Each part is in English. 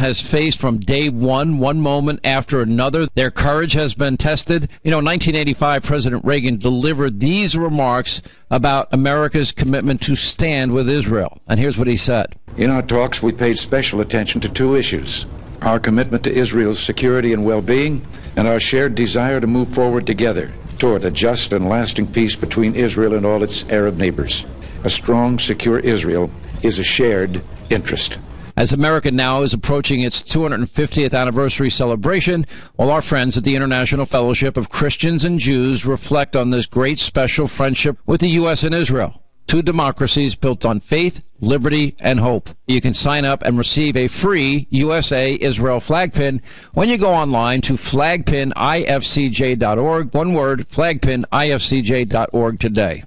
has faced from day one moment after another. Their courage has been tested. In 1985, President Reagan delivered these remarks about America's commitment to stand with Israel. And here's what he said. In our talks, we paid special attention to two issues: our commitment to Israel's security and well-being, and our shared desire to move forward together toward a just and lasting peace between Israel and all its Arab neighbors. A strong, secure Israel is a shared interest. As America now is approaching its 250th anniversary celebration, all our friends at the International Fellowship of Christians and Jews reflect on this great special friendship with the U.S. and Israel, two democracies built on faith, liberty, and hope. You can sign up and receive a free USA Israel flag pin when you go online to flagpinifcj.org. One word, flagpinifcj.org today.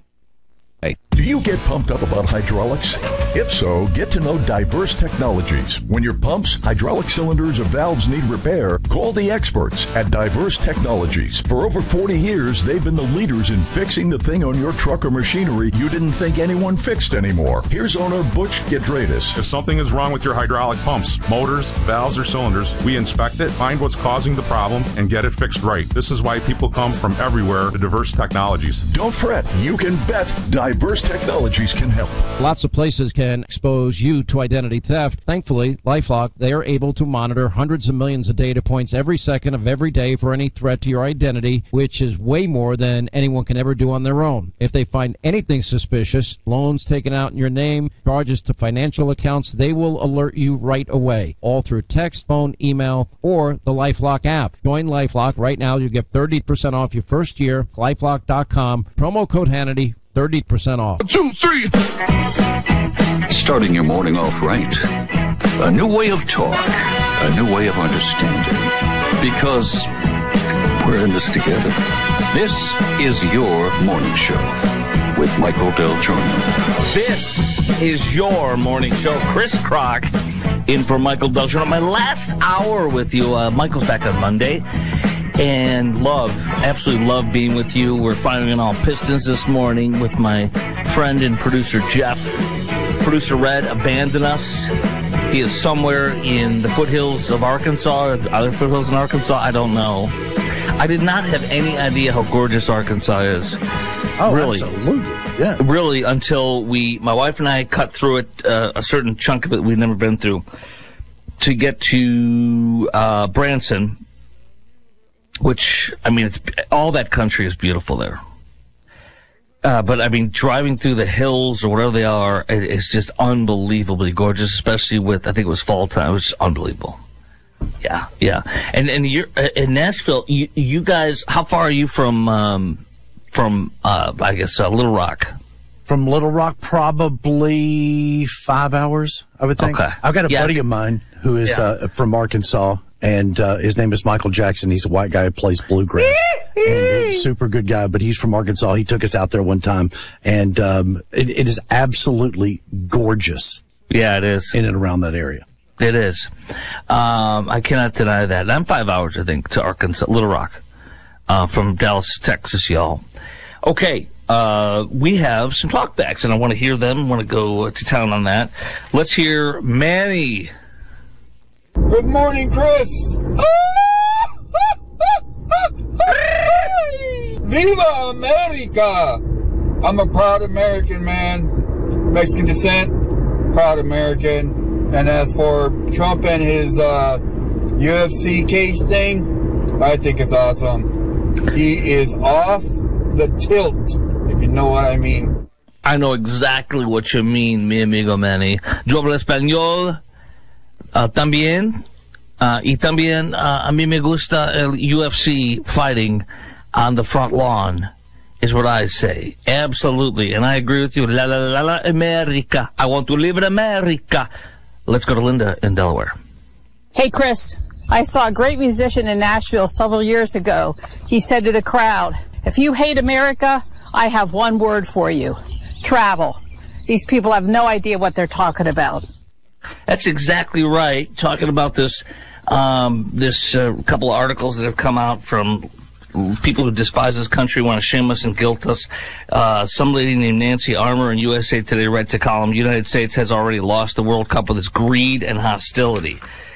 Do you get pumped up about hydraulics? If so, get to know Diverse Technologies. When your pumps, hydraulic cylinders, or valves need repair, call the experts at Diverse Technologies. For over 40 years, they've been the leaders in fixing the thing on your truck or machinery you didn't think anyone fixed anymore. Here's owner Butch Gitradis. If something is wrong with your hydraulic pumps, motors, valves, or cylinders, we inspect it, find what's causing the problem, and get it fixed right. This is why people come from everywhere to Diverse Technologies. Don't fret. You can bet Diverse Technologies can help. Lots of places can expose you to identity theft. Thankfully, LifeLock, they are able to monitor hundreds of millions of data points every second of every day for any threat to your identity, which is way more than anyone can ever do on their own. If they find anything suspicious, loans taken out in your name, charges to financial accounts, they will alert you right away, all through text, phone, email, or the LifeLock app. Join LifeLock right now. You get 30% off your first year. LifeLock.com. Promo code Hannity. 30% off. 2, 3. Starting your morning off right. A new way of talk. A new way of understanding. Because we're in this together. This is your morning show with Michael Del Giorno. This is your morning show. Chris Kroc in for Michael Del Giorno. My last hour with you. Michael's back on Monday. And absolutely love being with you. We're firing on all pistons this morning with my friend and producer Jeff. Producer Red abandoned us. He is somewhere in the foothills of Arkansas, or other foothills in Arkansas. I don't know. I did not have any idea how gorgeous Arkansas is. Oh, really, absolutely. Yeah. Really, until my wife and I cut through it, a certain chunk of it we'd never been through, to get to Branson. Which, all that country is beautiful there. But, driving through the hills or whatever they are, it's just unbelievably gorgeous, especially with, I think it was fall time. It was unbelievable. Yeah. And you're in Nashville, you guys, how far are you from Little Rock? From Little Rock, probably 5 hours, I would think. Okay. I've got a buddy of mine who is from Arkansas. And his name is Michael Jackson. He's a white guy who plays bluegrass. And he's a super good guy, but he's from Arkansas. He took us out there one time. And it is absolutely gorgeous. Yeah, it is. In and around that area. It is. I cannot deny that. I'm 5 hours, I think, to Arkansas, Little Rock, from Dallas, Texas, y'all. Okay. We have some talkbacks, and I want to hear them. I want to go to town on that. Let's hear Manny. Good morning, Chris. Viva America! I'm a proud American man, Mexican descent, proud American. And as for Trump and his UFC cage thing, I think it's awesome. He is off the tilt, if you know what I mean. I know exactly what you mean, mi amigo Manny. Yo hablo español. También, y también a mí me gusta el UFC fighting on the front lawn, is what I say. Absolutely, and I agree with you. La la la la, America. I want to live in America. Let's go to Linda in Delaware. Hey, Chris. I saw a great musician in Nashville several years ago. He said to the crowd, if you hate America, I have one word for you. Travel. These people have no idea what they're talking about. That's exactly right. Talking about this couple of articles that have come out from people who despise this country, want to shame us and guilt us. Some lady named Nancy Armour in USA Today writes a column, United States has already lost the World Cup with its greed and hostility.